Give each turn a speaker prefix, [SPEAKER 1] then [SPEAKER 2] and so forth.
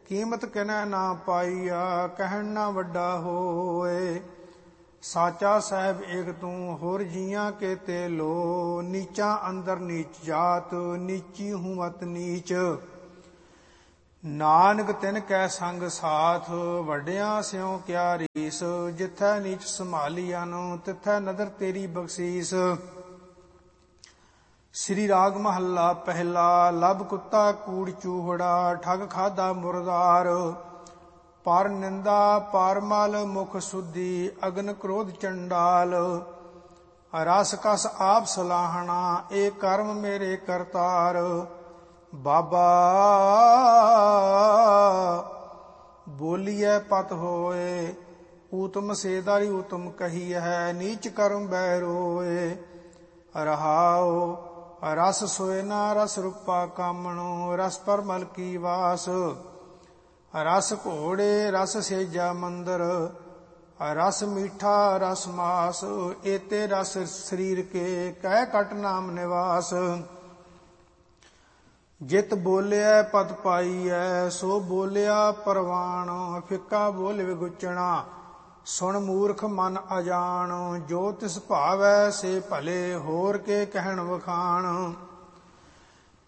[SPEAKER 1] ਕੀਮਤ ਕਿਨੈ ਨਾ ਪਾਈਆ, ਕਹਿਣ ਨਾ ਵੱਡਾ ਹੋਏ। ਸਾਚਾ ਸਾਹਿਬ ਏਕ ਤੂੰ, ਹੋਰ ਜੀਆਂ ਕੇ ਤੇ ਲੋ। ਨੀਚਾ ਅੰਦਰ ਨੀਚ ਜਾਤ, ਨੀਚੀ ਹੂੰ ਮਤ ਨੀਚ। ਨਾਨਕ ਤਿਨ ਕੈ ਸੰਗ ਸਾਥ, ਵੱਡਿਆਂ ਸਿਉ ਕਿਆ ਰੀਸ। ਜਿਥੈ ਨੀਚ ਸੰਭਾਲੀਐਨ, ਤਿਥੈ ਨਦਰ ਤੇਰੀ ਬਖਸ਼ੀਸ। ਸ੍ਰੀ ਰਾਗ ਮਹੱਲਾ ਪਹਿਲਾ। ਲਬ ਕੁੱਤਾ ਕੂੜ ਚੂਹੜਾ, ਠਗ ਖਾਧਾ ਮੁਰਦਾਰ। ਪਰ ਨਿੰਦਾ ਪਰ ਮਲ, ਮੁਖ ਸੁਧੀ, ਅਗਨ ਕ੍ਰੋਧ ਚੰਡਾਲ। ਰਸ ਕਸ ਆਪ ਸਲਾਹਣਾ, ਏ ਕਰਮ ਮੇਰੇ ਕਰਤਾਰ। ਬਾਬਾ ਬੋਲੀਐ ਪਤ ਹੋਏ, ਊਤਮ ਸੇਦਾਰੀ ਊਤਮ ਕਹੀ ਹੈ। ਨੀਚ ਕਰਮ ਬੈ ਰੋਏ। ਰਹਾਉ ਰਸ ਸੋਏ ਨਾ ਰਸ ਰੂਪਾ ਕਾਮਣੋ, ਰਸ ਪਰ ਮਲ ਕੀ ਵਾਸ। ਰਸ ਘੋੜੇ ਰਸ ਸੇਜਾ ਮੰਦਰ, ਰਸ ਮੀਠਾ ਰਸ ਮਾਸ। ਏਤੇ ਰਸ ਸਰੀਰ ਕੇ, ਕਹਿ ਕਟ ਨਾਮ ਨਿਵਾਸ। ਜਿਤ ਬੋਲਿਆ ਪਦ ਪਾਈਐ, ਸੋ ਬੋਲਿਆ ਪਰਵਾਣ। ਫਿੱਕਾ ਬੋਲ ਵਿਗੁਚਣਾ, ਸੁਣ ਮੂਰਖ ਮਨ ਅਜਾਣ। ਜੋ ਤਿਸ ਭਾਵੈ ਸੇ ਭਲੇ, ਹੋਰ ਕੇ ਕਹਿਣ ਵਖਾਣ।